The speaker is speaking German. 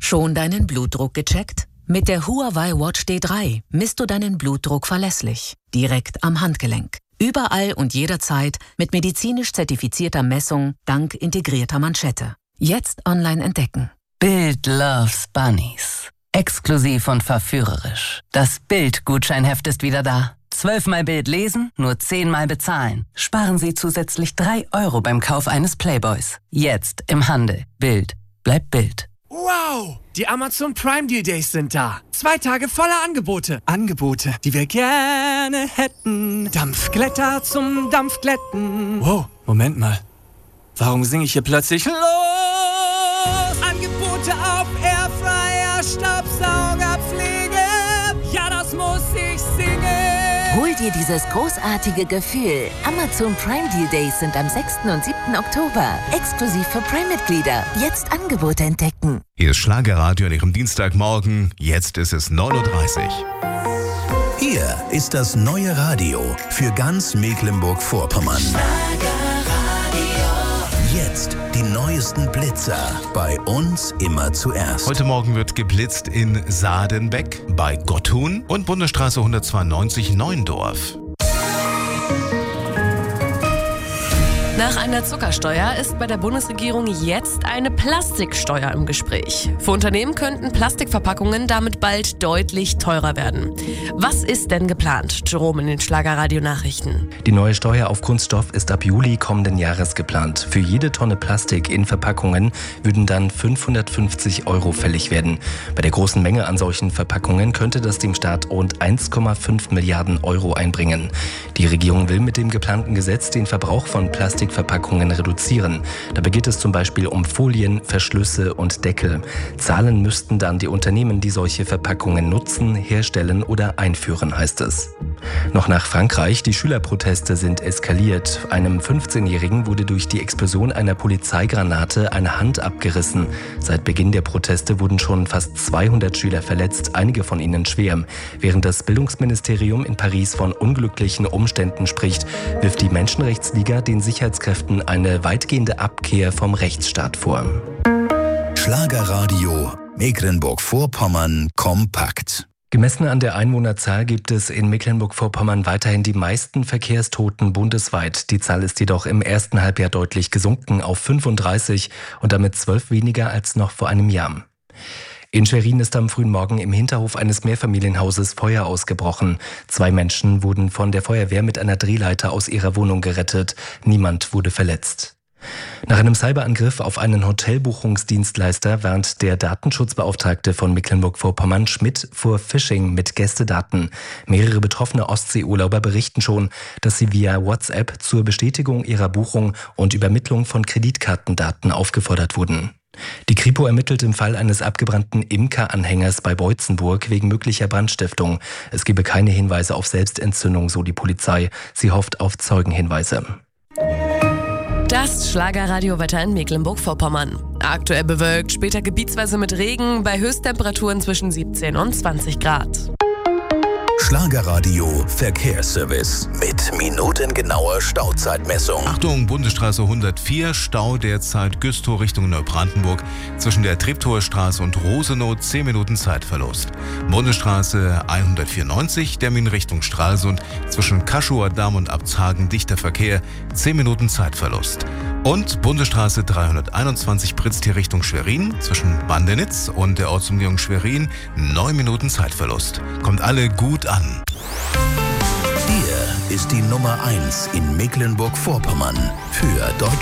Schon deinen Blutdruck gecheckt? Mit der Huawei Watch D3 misst du deinen Blutdruck verlässlich, direkt am Handgelenk. Überall und jederzeit mit medizinisch zertifizierter Messung dank integrierter Manschette. Jetzt online entdecken. Bild loves Bunnies. Exklusiv und verführerisch. Das Bild-Gutscheinheft ist wieder da. 12-mal Bild lesen, nur 10-mal bezahlen. Sparen Sie zusätzlich 3 € beim Kauf eines Playboys. Jetzt im Handel. Bild bleibt Bild. Wow! Die Amazon Prime Deal Days sind da. 2 Tage voller Angebote. Angebote, die wir gerne hätten. Dampfglätter zum Dampfglätten. Wow, Moment mal. Warum singe ich hier plötzlich los? Angebote auf Airfryer, Staubsaugerpflege. Ja, das muss ich singen. Hol dir dieses großartige Gefühl. Amazon Prime Deal Days sind am 6. und 7. Oktober. Exklusiv für Prime-Mitglieder. Jetzt Angebote entdecken. Hier ist Schlagerradio an Ihrem Dienstagmorgen. Jetzt ist es 9:30 Uhr. Hier ist das neue Radio für ganz Mecklenburg-Vorpommern. Jetzt die neuesten Blitzer. Bei uns immer zuerst. Heute Morgen wird geblitzt in Sadenbeck, bei Gotthun und Bundesstraße 192 Neuendorf. Nach einer Zuckersteuer ist bei der Bundesregierung jetzt eine Plastiksteuer im Gespräch. Für Unternehmen könnten Plastikverpackungen damit bald deutlich teurer werden. Was ist denn geplant? Jerome in den Schlagerradio-Nachrichten. Die neue Steuer auf Kunststoff ist ab Juli kommenden Jahres geplant. Für jede Tonne Plastik in Verpackungen würden dann 550 € fällig werden. Bei der großen Menge an solchen Verpackungen könnte das dem Staat rund 1,5 Milliarden € einbringen. Die Regierung will mit dem geplanten Gesetz den Verbrauch von Plastikverpackungen reduzieren. Dabei geht es zum Beispiel um Folien, Verschlüsse und Deckel. Zahlen müssten dann die Unternehmen, die solche Verpackungen nutzen, herstellen oder einführen, heißt es. Noch nach Frankreich. Die Schülerproteste sind eskaliert. Einem 15-Jährigen wurde durch die Explosion einer Polizeigranate eine Hand abgerissen. Seit Beginn der Proteste wurden schon fast 200 Schüler verletzt, einige von ihnen schwer. Während das Bildungsministerium in Paris von unglücklichen Umständen spricht, wirft die Menschenrechtsliga den Sicherheitskräften eine weitgehende Abkehr vom Rechtsstaat vor. Schlagerradio Mecklenburg-Vorpommern kompakt. Gemessen an der Einwohnerzahl gibt es in Mecklenburg-Vorpommern weiterhin die meisten Verkehrstoten bundesweit. Die Zahl ist jedoch im ersten Halbjahr deutlich gesunken auf 35 und damit 12 weniger als noch vor einem Jahr. In Schwerin ist am frühen Morgen im Hinterhof eines Mehrfamilienhauses Feuer ausgebrochen. 2 Menschen wurden von der Feuerwehr mit einer Drehleiter aus ihrer Wohnung gerettet. Niemand wurde verletzt. Nach einem Cyberangriff auf einen Hotelbuchungsdienstleister warnt der Datenschutzbeauftragte von Mecklenburg-Vorpommern Schmidt vor Phishing mit Gästedaten. Mehrere betroffene Ostseeurlauber berichten schon, dass sie via WhatsApp zur Bestätigung ihrer Buchung und Übermittlung von Kreditkartendaten aufgefordert wurden. Die Kripo ermittelt im Fall eines abgebrannten Imker-Anhängers bei Beutzenburg wegen möglicher Brandstiftung. Es gebe keine Hinweise auf Selbstentzündung, so die Polizei. Sie hofft auf Zeugenhinweise. Das Schlagerradio-Wetter in Mecklenburg-Vorpommern. Aktuell bewölkt, später gebietsweise mit Regen, bei Höchsttemperaturen zwischen 17 und 20 Grad. Schlagerradio Verkehrsservice mit minutengenauer Stauzeitmessung. Achtung, Bundesstraße 104, Stau derzeit Güstrow Richtung Neubrandenburg. Zwischen der Treptower Straße und Rosenow 10 Minuten Zeitverlust. Bundesstraße 194, Termin Richtung Stralsund. Zwischen Kaschuer Damm und Abzhagen dichter Verkehr, 10 Minuten Zeitverlust. Und Bundesstraße 321 Pritztier Richtung Schwerin. Zwischen Bandenitz und der Ortsumgehung Schwerin 9 Minuten Zeitverlust. Kommt alle gut an. Hier ist die Nummer 1 in Mecklenburg-Vorpommern für Deutschland.